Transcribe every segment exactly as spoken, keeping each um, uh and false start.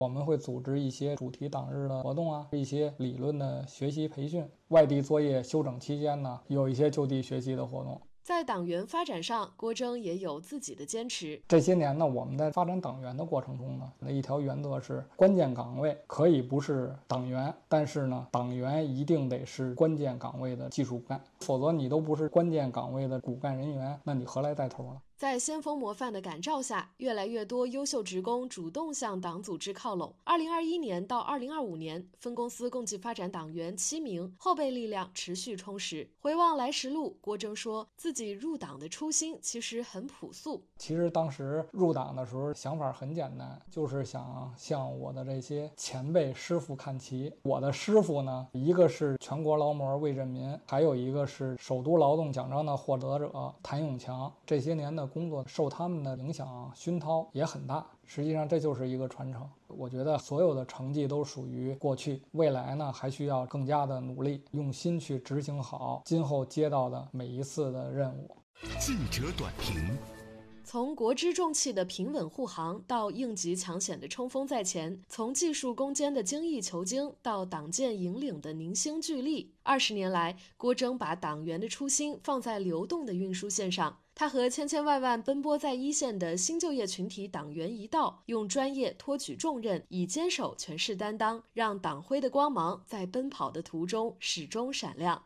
我们会组织一些主题党日的活动啊，一些理论的学习培训，外地作业休整期间呢，有一些就地学习的活动。 在党员发展上，郭征也有自己的坚持。 这些年呢，我们在发展党员的过程中呢，那一条原则是：关键岗位可以不是党员，但是呢，党员一定得是关键岗位的技术干，否则你都不是关键岗位的骨干人员，那你何来带头呢？ 在先锋模范的感召下，越来越多优秀职工主动向党组织靠拢。二零二一年到二零二五年，分公司共计发展党员七名，后备力量持续充实。回望来时路，郭征说自己入党的初心其实很朴素。 其实当时入党的时候想法很简单，就是想向我的这些前辈师傅看齐。我的师傅呢，一个是全国劳模魏振民，还有一个是首都劳动奖章的获得者谭永强。这些年的工作受他们的影响熏陶也很大，实际上这就是一个传承。我觉得所有的成绩都属于过去，未来呢还需要更加的努力，用心去执行好今后接到的每一次的任务。 记者短评。 从国之重器的平稳护航到应急抢险的冲锋在前，从技术攻坚的精益求精到党建引领的凝星聚力，二十年来，郭征把党员的初心放在流动的运输线上。他和千千万万奔波在一线的新就业群体党员一道，用专业托举重任，以坚守权势担当，让党徽的光芒在奔跑的途中始终闪亮。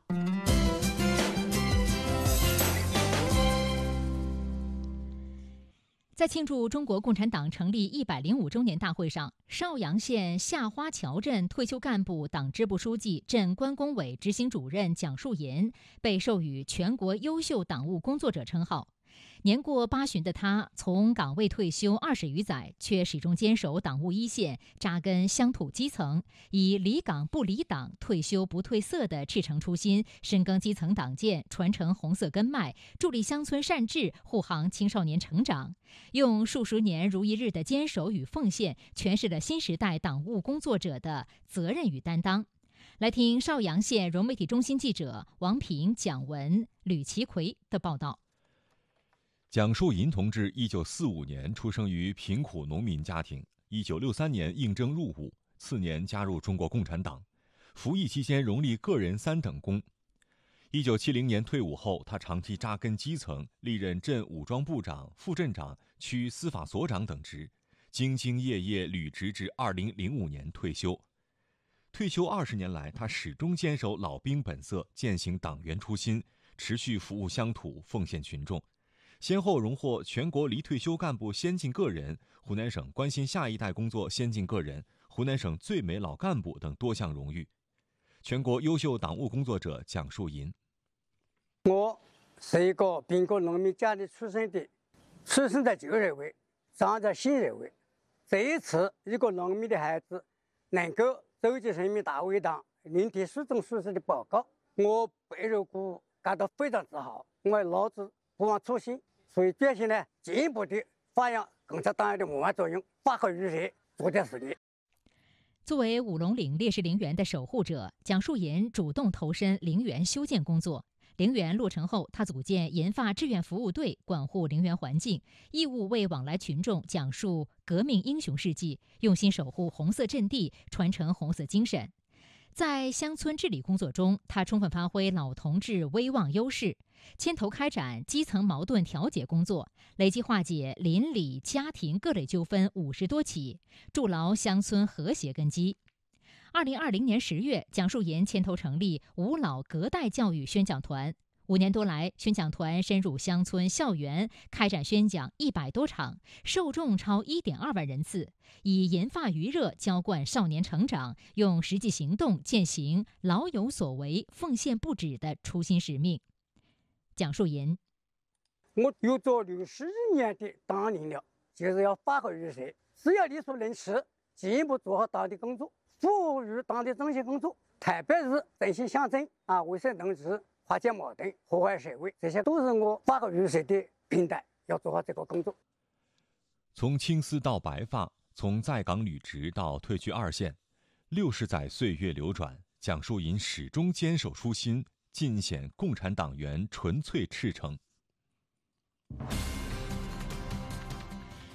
在庆祝中国共产党成立一百零五周年大会上，邵阳县下花桥镇退休干部党支部书记、镇关工委执行主任蒋树银被授予全国优秀党务工作者称号。年过八旬的他，从岗位退休二十余载，却始终坚守党务一线，扎根乡土基层，以离岗不离党、退休不褪色的赤诚初心，深耕基层党建，传承红色根脉，助力乡村善治，护航青少年成长，用数十年如一日的坚守与奉献，诠释了新时代党务工作者的责任与担当。来听邵阳县融媒体中心记者王平、蒋文、吕其奎的报道。 蒋树银同志一九四五年出生于贫苦农民家庭，一九六三年应征入伍，次年加入中国共产党，服役期间荣立个人三等功。一九七零年退伍后，他长期扎根基层，历任镇武装部长、副镇长、区司法所长等职，兢兢业业履职至二零零五年退休。退休二十年来，他始终坚守老兵本色，践行党员初心，持续服务乡土，奉献群众。先后荣获全国离退休干部先进个人、湖南省关心下一代工作先进个人、湖南省最美老干部等多项荣誉。全国优秀党务工作者蒋树银： 我是一个贫苦农民家里出生的，出生在旧社会，长在新社会。这一次，一个农民的孩子能够走进人民大会堂，聆听书中书记的报告，我备受鼓舞，感到非常自豪。我老子不忘初心，所以决心呢，进一步的发扬共产党员的模范作用，发挥余热，做点事业。 作为五龙岭烈士陵园的守护者，蒋树银主动投身陵园修建工作。陵园落成后，他组建研发志愿服务队，管护陵园环境，义务为往来群众讲述革命英雄事迹，用心守护红色阵地，传承红色精神。在乡村治理工作中，他充分发挥老同志威望优势，牵头开展基层矛盾调解工作，累计化解邻里家庭各类纠纷五十多起，筑牢乡村和谐根基。二零二零年十月，蒋树银牵头成立五老隔代教育宣讲团。五年多来，宣讲团深入乡村校园，开展宣讲一百多场，受众超一点二万人次，以研发余热浇灌少年成长，用实际行动践行老有所为、奉献不止的初心使命。蒋树银： 我有做六十年的党领了，就是要发挥余热，只要力所能及，进一步做好党的工作，服务于党的中心工作，特别是振兴乡镇啊，为社同志。化解矛盾，和谐社会，这些都是我发挥余热的平台，要做好这个工作。 从青丝到白发，从在岗履职到退居二线，六十载岁月流转，蒋树银始终坚守初心，尽显共产党员纯粹赤诚。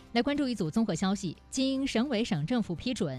来关注一组综合消息，经省委省政府批准，